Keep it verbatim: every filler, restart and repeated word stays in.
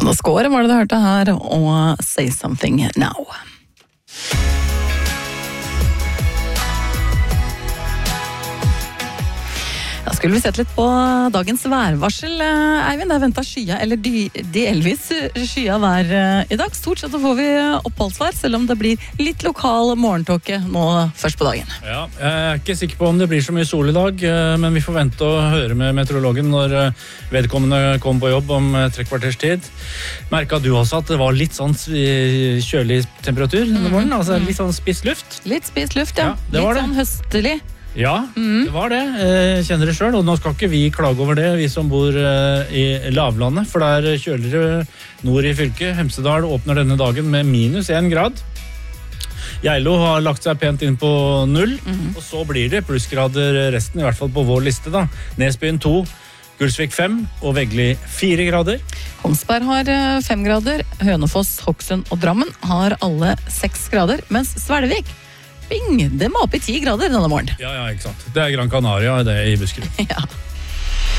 Anna Skåre var det du hørte her, og Say Something Now. Da skulle vi sett litt på dagens værvarsel, Eivind. Det er ventet skya, eller delvis skya vær i dag. Stort sett så får vi oppholdsvær, selv om det blir litt lokal morgentåke nå først på dagen. Ja, jeg er ikke sikker på om det blir så mye sol i dag, men vi får vente og høre med meteorologen når vedkommende kommer på jobb om tre kvarters tid. Merket du også at det var litt sånn kjølig temperatur denne morgenen? Altså litt sånn spiss luft? Litt spiss luft, ja. Ja, det var litt sånn høstlig. Ja, mm. det var det. Jeg kjenner det selv, og nå skal ikke vi klage over det, vi som bor i lavlandet, for det er kjøligere nord i fylket. Hemsedal åpner denne dagen med minus en grad. Geilo har lagt seg pent inn på null, mm. og så blir det plussgrader resten, i hvert fall på vår liste da. Nesbyen to, Gulsvik fem og Veggli fire grader. Kongsberg har fem grader, Hønefoss, Hokksund og Drammen har alle seks grader, mens Svelvik Bing, det må opp i ti grader denne morgen. Ja, ja, ikke sant. Det er Gran Canaria, det er i Buskerud. Ja.